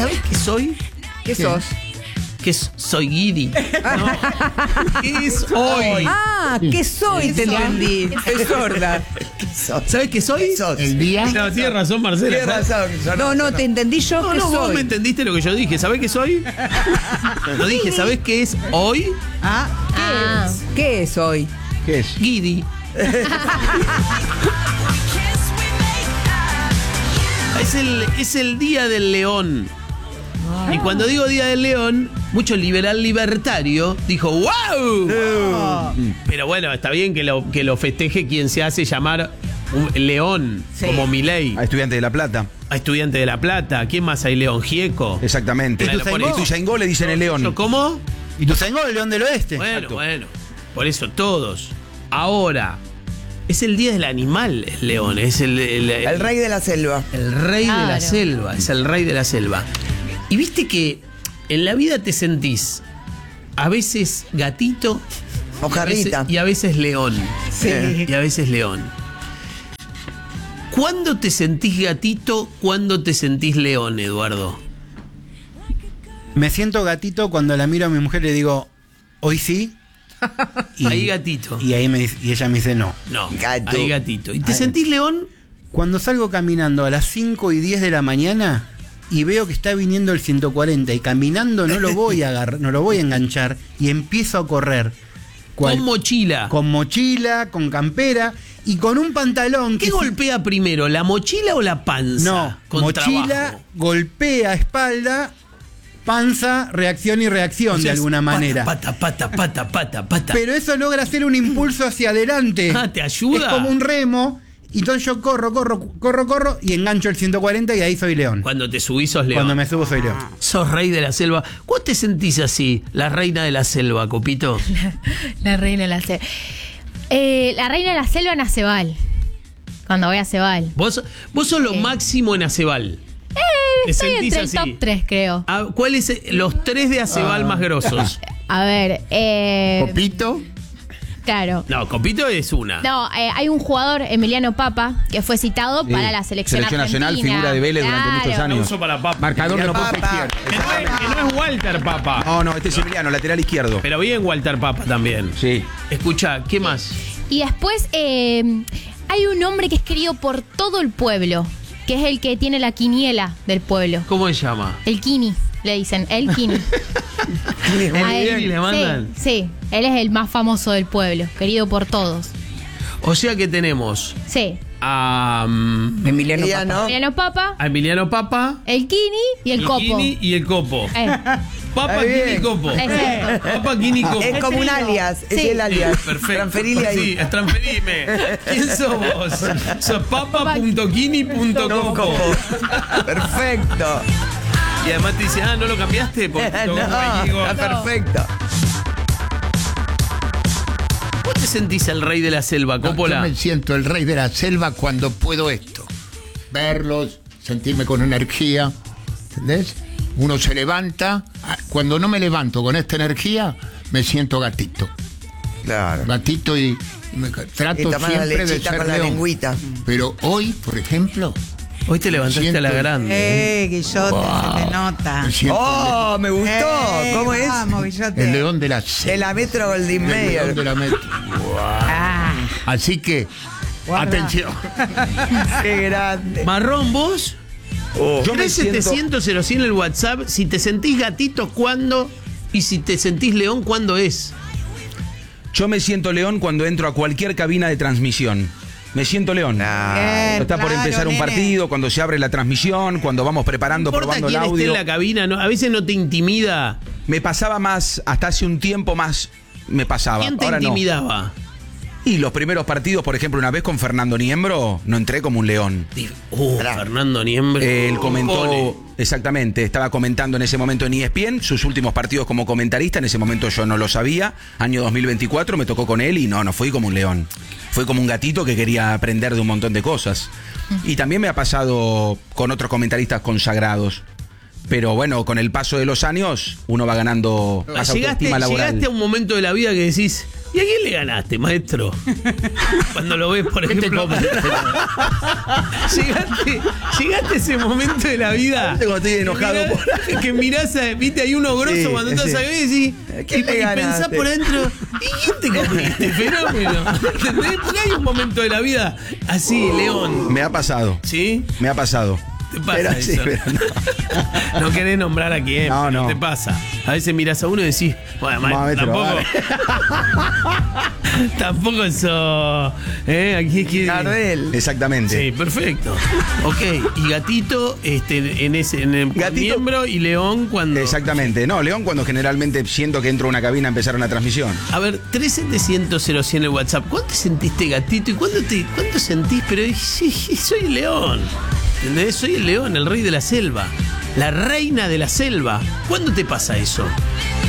¿Sabés qué soy? ¿Qué sos? Soy Guidi. ¿No? ¿Qué es hoy? ¿Qué soy? Te entendí. Es sorda. ¿Sabés qué soy? El día. No, tiene razón, Marcela. Tienes razón. No, te entendí yo. No, ¿Qué vos soy? me entendiste lo que yo dije. ¿Sabés qué soy? Lo dije, ¿sabés qué es hoy? ¿Qué es hoy? ¿Qué es? Guidi. Es el Día del León. Y cuando digo Día del León, mucho liberal libertario dijo ¡wow! Pero bueno, está bien que lo festeje quien se hace llamar un león, como Milei. A Estudiantes de La Plata. A Estudiante de La Plata. ¿Quién más hay león? Gieco. Exactamente. Bueno, Y Ituzaingó le dicen el león. ¿Cómo? Y Ituzaingó, el León del Oeste. Bueno. Por eso todos. Ahora, es el Día del Animal, el león. Es el rey de la selva. El rey de la selva. Es el rey de la selva. Y viste que en la vida te sentís a veces gatito Mojarrita. y a veces león. Sí. Y a veces león. ¿Cuándo te sentís gatito? ¿Cuándo te sentís león, Eduardo? Me siento gatito cuando la miro a mi mujer y le digo, hoy sí. Ahí gatito. Y ella me dice no. No, Gato. ahí gatito. ¿Y te sentís león? Cuando salgo caminando a las 5 y 10 de la mañana y veo que está viniendo el 140 y caminando no lo voy a agarrar, no lo voy a enganchar y empiezo a correr. Con mochila. Con mochila, con campera y con un pantalón. ¿Qué golpea primero, la mochila o la panza? No, con mochila, trabajo. golpea espalda, panza, reacción y reacción, O sea, de alguna manera. Pata. Pero eso logra hacer un impulso hacia adelante. ¿Te ayuda? Es como un remo. Y entonces yo corro y engancho el 140 y ahí soy león. Cuando te subís sos león. Cuando me subo soy león. Sos rey de la selva. ¿Vos te sentís así, la reina de la selva, Copito? La reina de la selva. La reina de la selva en Acebal. Cuando voy a Acebal. Vos sos lo máximo en Acebal. ¿Te Estoy sentís entre así? el top 3, creo. ¿Cuáles los 3 de Acebal más grosos? A ver, Copito. claro. No, Copito es una. No, hay un jugador, Emiliano Papa, que fue citado para la selección Nacional, argentina. figura de Vélez durante muchos Un años. uso para Papa. Marcador de la Papa. punta izquierda. Que no es Walter Papa. No, este es Emiliano, lateral izquierdo. Pero bien Walter Papa también. Sí. Escuchá, ¿qué más? Y después hay un hombre que es querido por todo el pueblo, que es el que tiene la quiniela del pueblo. ¿Cómo se llama? El Kini, le dicen, el Kini. A él- Kini le mandan. Sí, él es el más famoso del pueblo, querido por todos. O sea que tenemos Sí. a Emiliano Ella Papa. no. Emiliano Papa, Emiliano Papa, el Kini y el Copo. Kini y el Copo. Papa, Está bien. Kini, Copo. Exacto. Papa, Kini, Copo. Es como un alias. Es Sí. el alias. Perfecto. Transferile ahí. Sí, transferime. ¿Quién sos vos? Sos papa.kini.copo. Perfecto. Y además te dice, ¿no lo cambiaste? Porque No, está perfecto. ¿Vos te sentís el rey de la selva, No, Coppola? yo me siento el rey de la selva cuando puedo esto. Verlos, sentirme con energía. ¿Entendés? Uno se levanta. Cuando no me levanto con esta energía, me siento gatito. Claro. Gatito y trato Y tomar la siempre de lechita ser con la león. lengüita. Pero hoy, por ejemplo, Hoy te levantaste a la Siento- grande. Guillote, se te nota. me siento ¡Oh, me gustó! ¿Cómo es? Vamos, Guillote. el león de la De selva. la Metro Goldwyn El león Mayer. de la metro. Así que, Guarda. atención. ¡Qué grande! Marrón, ¿vos? Yo me siento... 3700 en el WhatsApp. Si te sentís gatito, ¿cuándo? Y si te sentís león, ¿cuándo es? Yo me siento león cuando entro a cualquier cabina de transmisión. Me siento león. Cuando está por claro, empezar un nene. partido, cuando se abre la transmisión, cuando vamos preparando, No importa probando el quién esté audio. en la cabina, ¿no? A veces no te intimida. Me pasaba más, hasta hace un tiempo más me pasaba. ¿Quién te Ahora no. intimidaba? Y los primeros partidos, por ejemplo, una vez con Fernando Niembro, no entré como un león. Fernando Niembro. Él comentó, Ole. exactamente, estaba comentando en ese momento en ESPN sus últimos partidos como comentarista. En ese momento yo no lo sabía. Año 2024 me tocó con él y no fui como un león. Fui como un gatito que quería aprender de un montón de cosas. Y también me ha pasado con otros comentaristas consagrados. Pero bueno, con el paso de los años, uno va ganando más autoestima laboral. Llegaste a un momento de la vida que decís, ¿Y a quién le ganaste, maestro? Cuando lo ves, por ejemplo. Llegaste a ese momento de la vida. Cuando estoy enojado que mirás, viste, hay uno grosso Sí, cuando estás sí. a ver y ¿Quién le pensás ganaste? por dentro, ¿y quién te comiste, fenómeno? ¿Entendés? Porque hay un momento de la vida así, León. Me ha pasado. ¿Sí? Me ha pasado. ¿Te pasa Pero sí, eso? pero no. No querés nombrar a quién, No, pero no. te pasa. A veces mirás a uno y decís, bueno, Maestro, tampoco. Tampoco eso. Aquí quiere. Gardel. Exactamente. Sí, perfecto. Ok, y Gatito en el Gatito- miembro y León cuando. Exactamente. No, León cuando generalmente siento que entro a una cabina a empezar una transmisión. A ver, 3700 en el WhatsApp. ¿Cuánto sentiste, Gatito? ¿Y cuánto sentís? Pero sí, soy el León. ¿Entendés? Soy el león, el rey de la selva. La reina de la selva. ¿Cuándo te pasa eso?